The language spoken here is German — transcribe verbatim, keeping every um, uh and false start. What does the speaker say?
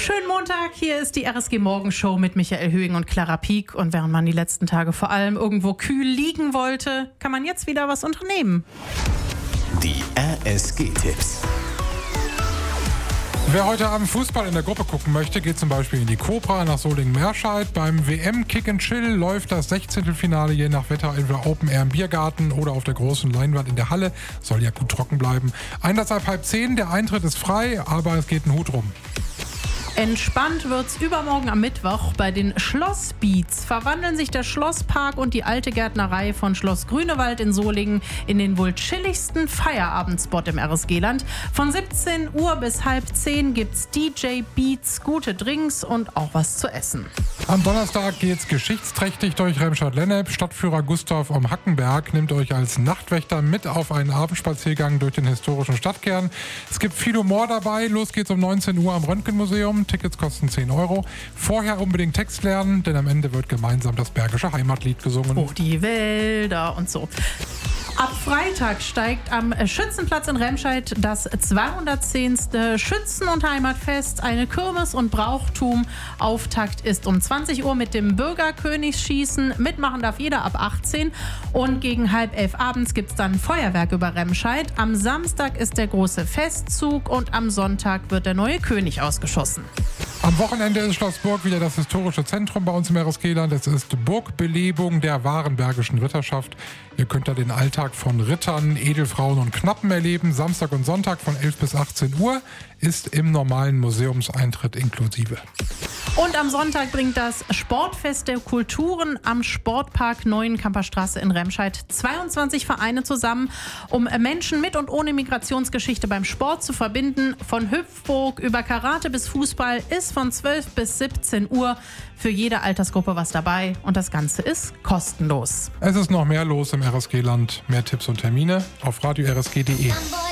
Schönen Montag, hier ist die R S G Morgenshow mit Michael Höhing und Clara Pieck. Und während man die letzten Tage vor allem irgendwo kühl liegen wollte, kann man jetzt wieder was unternehmen. Die R S G-Tipps. Wer heute Abend Fußball in der Gruppe gucken möchte, geht zum Beispiel in die Cobra nach Solingen-Merscheid. Beim W M Kick and Chill läuft das Sechzehntelfinale je nach Wetter entweder Open Air im Biergarten oder auf der großen Leinwand in der Halle. Soll ja gut trocken bleiben. Einsatz ab halb zehn, der Eintritt ist frei, aber es geht ein Hut rum. Entspannt wird's übermorgen am Mittwoch bei den Schlossbeats. Verwandeln sich der Schlosspark und die alte Gärtnerei von Schloss Grünewald in Solingen in den wohl chilligsten Feierabendspot im R S G-Land. Von siebzehn Uhr bis halb zehn gibt's D J Beats, gute Drinks und auch was zu essen. Am Donnerstag geht's geschichtsträchtig durch Remscheid-Lennep. Stadtführer Gustav om Hackenberg nimmt euch als Nachtwächter mit auf einen Abendspaziergang durch den historischen Stadtkern. Es gibt viel Humor dabei. Los geht's um neunzehn Uhr am Röntgenmuseum. Tickets kosten zehn Euro. Vorher unbedingt Text lernen, denn am Ende wird gemeinsam das Bergische Heimatlied gesungen. Oh, die Wälder und so. Ab Freitag steigt am Schützenplatz in Remscheid das zweihundertzehnte Schützen- und Heimatfest. Eine Kirmes- und Brauchtum. Auftakt ist um zwanzig Uhr mit dem Bürgerkönigsschießen. Mitmachen darf jeder ab achtzehn. Und gegen halb elf abends gibt es dann Feuerwerk über Remscheid. Am Samstag ist der große Festzug und am Sonntag wird der neue König ausgeschossen. Am Wochenende ist Schloss Burg wieder das historische Zentrum bei uns im R S G-Land. Es ist Burgbelebung der wahren bergischen Ritterschaft. Ihr könnt da den Alltag von Rittern, Edelfrauen und Knappen erleben. Samstag und Sonntag von elf bis achtzehn Uhr ist im normalen Museumseintritt inklusive. Und am Sonntag bringt das Sportfest der Kulturen am Sportpark Neuenkamper Straße in Remscheid zweiundzwanzig Vereine zusammen, um Menschen mit und ohne Migrationsgeschichte beim Sport zu verbinden. Von Hüpfburg über Karate bis Fußball ist von zwölf bis siebzehn Uhr für jede Altersgruppe was dabei. Und das Ganze ist kostenlos. Es ist noch mehr los im R S G-Land. Mehr Tipps und Termine auf radio r s g punkt d e.